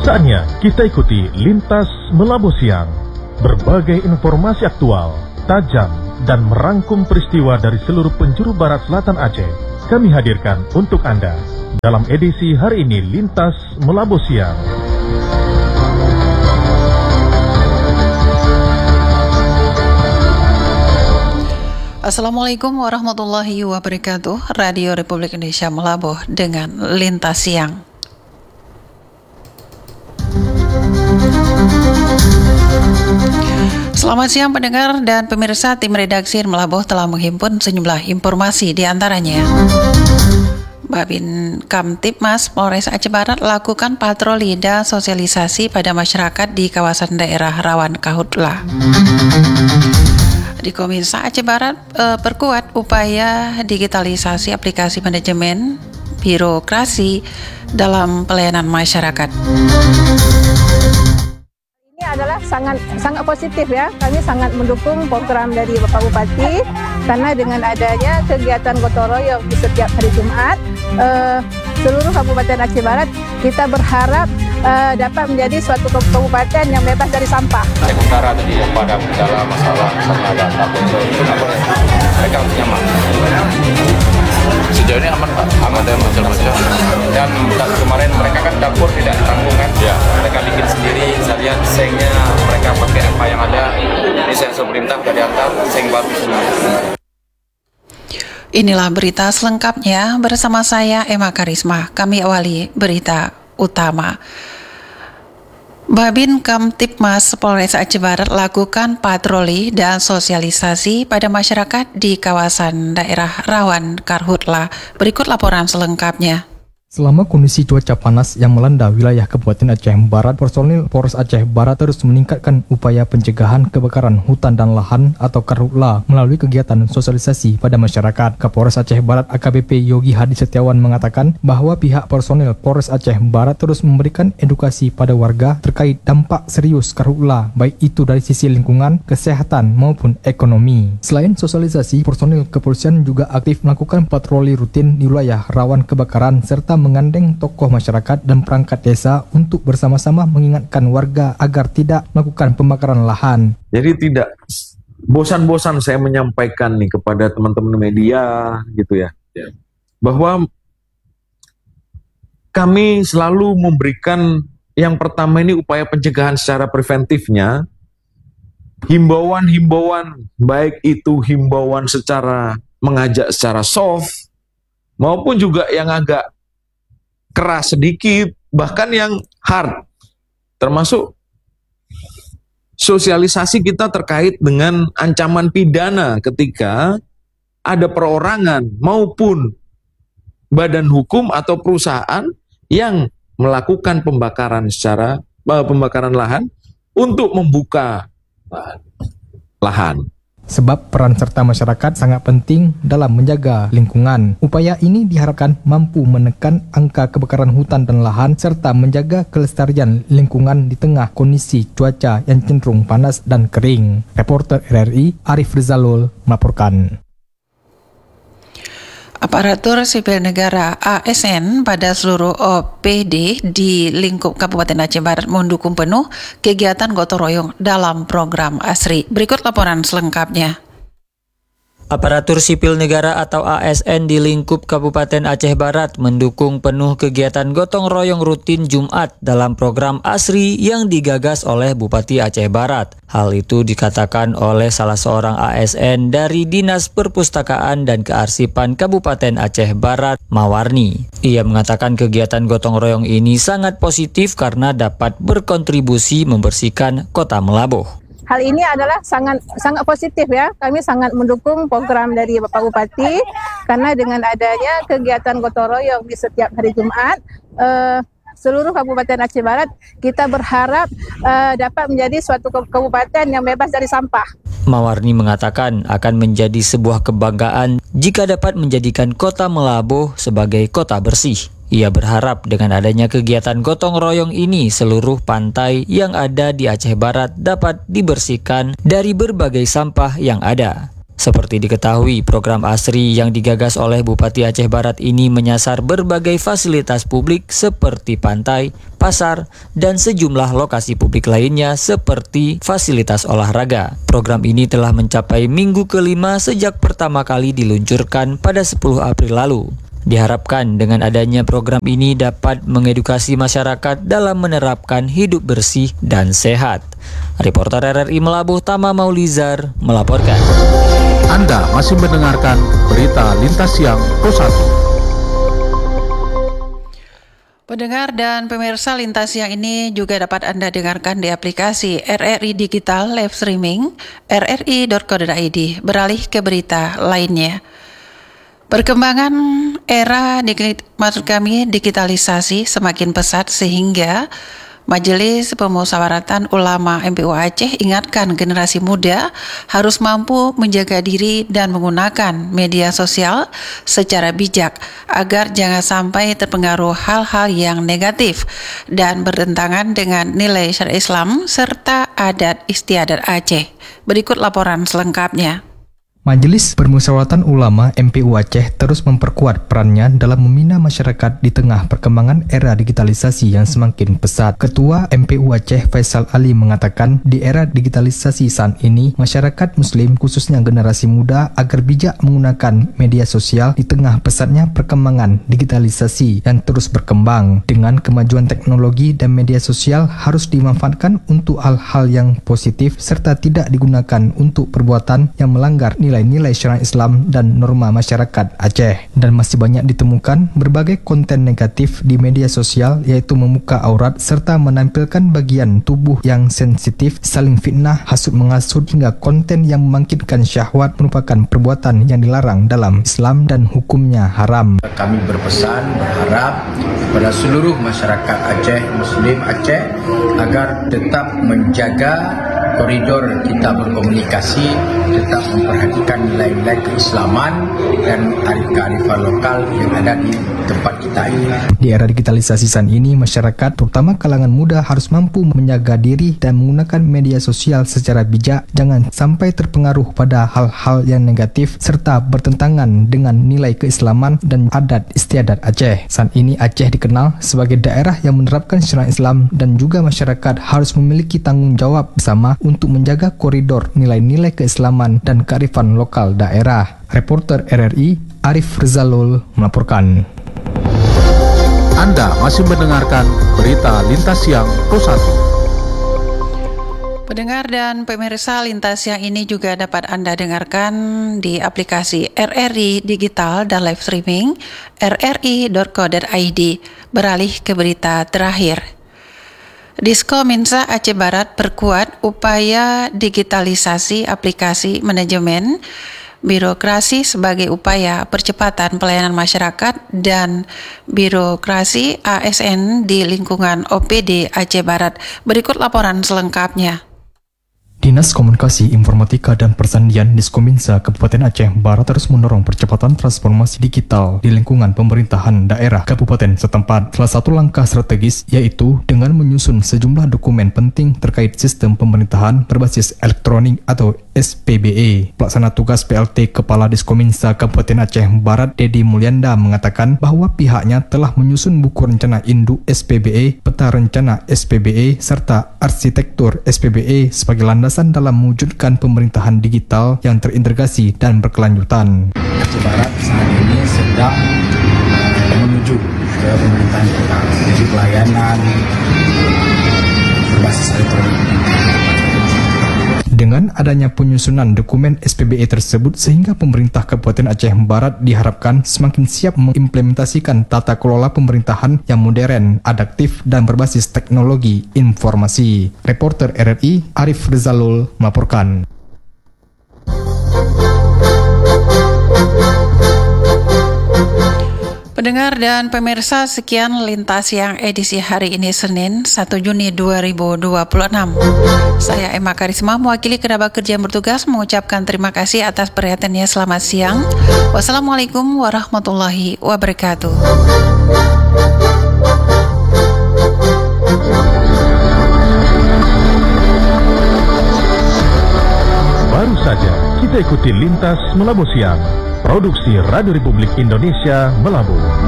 Saatnya kita ikuti Lintas Melabu Siang. Berbagai informasi aktual, tajam, dan merangkum peristiwa dari seluruh penjuru barat selatan Aceh kami hadirkan untuk Anda dalam edisi hari ini Lintas Melabu Siang. Assalamualaikum warahmatullahi wabarakatuh. Radio Republik Indonesia Melabuh dengan Lintas Siang. Selamat siang pendengar dan pemirsa. Tim redaksi Melabuh telah menghimpun sejumlah informasi, di antaranya Babin Kamtibmas Polres Aceh Barat lakukan patroli dan sosialisasi pada masyarakat di kawasan daerah rawan karhutlah. Di Kominsa Aceh Barat perkuat upaya digitalisasi aplikasi manajemen birokrasi dalam pelayanan masyarakat. Ini adalah sangat positif ya. Kami sangat mendukung program dari Bapak Bupati karena dengan adanya kegiatan gotong royong di setiap hari Jumat, seluruh Kabupaten Aceh Barat kita berharap dapat menjadi suatu kabupaten yang bebas dari sampah. Sementara tadi yang pada dalam masalah ada takut itu mereka harus nyaman. Sejauh ini aman Pak, aman dan macam-macam. Dan kemarin mereka kan dapur tidak tanggung kan, ya. Mereka bikin sendiri, saya lihat sengnya mereka pakai apa yang ada. Ini saya perintah dari antar seng baru semua. Inilah berita selengkapnya bersama saya Emma Karisma. Kami awali berita utama. Babin Kamtibmas Polres Aceh Barat lakukan patroli dan sosialisasi pada masyarakat di kawasan daerah rawan karhutlah. Berikut laporan selengkapnya. Selama kondisi cuaca panas yang melanda wilayah Kabupaten Aceh Barat, personil Polres Aceh Barat terus meningkatkan upaya pencegahan kebakaran hutan dan lahan atau karhutlah melalui kegiatan sosialisasi pada masyarakat. Kapolres Aceh Barat AKBP Yogi Hadi Setiawan mengatakan bahwa pihak personil Polres Aceh Barat terus memberikan edukasi pada warga terkait dampak serius karhutlah, baik itu dari sisi lingkungan, kesehatan maupun ekonomi. Selain sosialisasi, personil kepolisian juga aktif melakukan patroli rutin di wilayah rawan kebakaran serta menggandeng tokoh masyarakat dan perangkat desa untuk bersama-sama mengingatkan warga agar tidak melakukan pembakaran lahan. Jadi tidak bosan-bosan saya menyampaikan nih kepada teman-teman media gitu ya, bahwa kami selalu memberikan yang pertama ini upaya pencegahan secara preventifnya, himbauan-himbauan, baik itu himbauan secara mengajak secara soft maupun juga yang agak keras sedikit, bahkan yang hard, termasuk sosialisasi kita terkait dengan ancaman pidana ketika ada perorangan maupun badan hukum atau perusahaan yang melakukan pembakaran lahan untuk membuka lahan. Sebab peran serta masyarakat sangat penting dalam menjaga lingkungan. Upaya ini diharapkan mampu menekan angka kebakaran hutan dan lahan serta menjaga kelestarian lingkungan di tengah kondisi cuaca yang cenderung panas dan kering. Reporter RRI Arif Rizalul melaporkan. Aparatur sipil negara ASN pada seluruh OPD di lingkup Kabupaten Aceh Barat mendukung penuh kegiatan gotong royong dalam program ASRI. Berikut laporan selengkapnya. Aparatur sipil negara atau ASN di lingkup Kabupaten Aceh Barat mendukung penuh kegiatan gotong royong rutin Jumat dalam program ASRI yang digagas oleh Bupati Aceh Barat. Hal itu dikatakan oleh salah seorang ASN dari Dinas Perpustakaan dan Kearsipan Kabupaten Aceh Barat, Mawarni. Ia mengatakan kegiatan gotong royong ini sangat positif karena dapat berkontribusi membersihkan Kota Melabuh. Hal ini adalah sangat positif ya. Kami sangat mendukung program dari Bapak Bupati karena dengan adanya kegiatan gotong royong di setiap hari Jumat, seluruh Kabupaten Aceh Barat kita berharap dapat menjadi suatu kabupaten yang bebas dari sampah. Mawarni mengatakan akan menjadi sebuah kebanggaan jika dapat menjadikan Kota Melabuh sebagai kota bersih. Ia berharap dengan adanya kegiatan gotong royong ini seluruh pantai yang ada di Aceh Barat dapat dibersihkan dari berbagai sampah yang ada. Seperti diketahui, program ASRI yang digagas oleh Bupati Aceh Barat ini menyasar berbagai fasilitas publik seperti pantai, pasar, dan sejumlah lokasi publik lainnya seperti fasilitas olahraga. Program ini telah mencapai minggu kelima sejak pertama kali diluncurkan pada 10 April lalu. Diharapkan dengan adanya program ini dapat mengedukasi masyarakat dalam menerapkan hidup bersih dan sehat. Reporter RRI Melabuh Tama Maulizar melaporkan. Anda masih mendengarkan berita Lintas Siang Pro 1. Pendengar dan pemirsa, Lintas Siang ini juga dapat Anda dengarkan di aplikasi RRI Digital Live Streaming, rri.co.id. Beralih ke berita lainnya. Perkembangan era digitalisasi semakin pesat sehingga Majelis Pemusyawaratan Ulama MPU Aceh ingatkan generasi muda harus mampu menjaga diri dan menggunakan media sosial secara bijak agar jangan sampai terpengaruh hal-hal yang negatif dan bertentangan dengan nilai syariat Islam serta adat istiadat Aceh. Berikut laporan selengkapnya. Majelis Permusyawaratan Ulama MPU Aceh terus memperkuat perannya dalam membina masyarakat di tengah perkembangan era digitalisasi yang semakin pesat. Ketua MPU Aceh Faisal Ali mengatakan, di era digitalisasi saat ini, masyarakat Muslim khususnya generasi muda agar bijak menggunakan media sosial di tengah pesatnya perkembangan digitalisasi yang terus berkembang. Dengan kemajuan teknologi dan media sosial harus dimanfaatkan untuk hal-hal yang positif serta tidak digunakan untuk perbuatan yang melanggar nilai-nilai syariat Islam dan norma masyarakat Aceh. Dan masih banyak ditemukan berbagai konten negatif di media sosial, yaitu membuka aurat serta menampilkan bagian tubuh yang sensitif, saling fitnah, hasut menghasut hingga konten yang membangkitkan syahwat merupakan perbuatan yang dilarang dalam Islam dan hukumnya haram. Kami berpesan, berharap kepada seluruh masyarakat Aceh, Muslim Aceh agar tetap menjaga koridor kita berkomunikasi, tetap memperhatikan nilai-nilai keislaman dan kearifan lokal yang ada di tempat kita ini. Di era digitalisasi saat ini, masyarakat terutama kalangan muda harus mampu menjaga diri dan menggunakan media sosial secara bijak, jangan sampai terpengaruh pada hal-hal yang negatif serta bertentangan dengan nilai keislaman dan adat istiadat Aceh. Saat ini Aceh dikenal sebagai daerah yang menerapkan syariat Islam dan juga masyarakat harus memiliki tanggung jawab bersama untuk menjaga koridor nilai-nilai keislaman dan kearifan lokal daerah. Reporter RRI Arif Rizalul melaporkan. Anda masih mendengarkan berita Lintas Siang Pro 1. Pendengar dan pemirsa, Lintas Siang ini juga dapat Anda dengarkan di aplikasi RRI Digital dan Live Streaming, rri.co.id. Beralih ke berita terakhir. Diskominsa Aceh Barat perkuat upaya digitalisasi aplikasi manajemen birokrasi sebagai upaya percepatan pelayanan masyarakat dan birokrasi ASN di lingkungan OPD Aceh Barat. Berikut laporan selengkapnya. Dinas Komunikasi, Informatika, dan Persandian Diskominsa Kabupaten Aceh Barat terus mendorong percepatan transformasi digital di lingkungan pemerintahan daerah kabupaten setempat. Salah satu langkah strategis yaitu dengan menyusun sejumlah dokumen penting terkait sistem pemerintahan berbasis elektronik atau SPBE. Pelaksana tugas PLT Kepala Diskominsa Kabupaten Aceh Barat, Dedi Mulyanda, mengatakan bahwa pihaknya telah menyusun buku rencana induk SPBE, peta rencana SPBE, serta arsitektur SPBE sebagai landasan dalam mewujudkan pemerintahan digital yang terintegrasi dan berkelanjutan. Aceh Barat saat ini sedang menuju ke pemerintahan digital, jadi pelayanan berbasis elektronik. Dengan adanya penyusunan dokumen SPBE tersebut, sehingga pemerintah Kabupaten Aceh Barat diharapkan semakin siap mengimplementasikan tata kelola pemerintahan yang modern, adaptif, dan berbasis teknologi informasi. Reporter RRI Arif Rizalul melaporkan. Pendengar dan pemirsa, sekian Lintas Siang edisi hari ini Senin 1 Juni 2026. Saya Emma Karisma mewakili kerabat kerja yang bertugas mengucapkan terima kasih atas perhatiannya. Selamat siang. Wassalamualaikum warahmatullahi wabarakatuh. Baru saja Kita ikuti Lintas Melabu Siang, produksi Radio Republik Indonesia Melabu.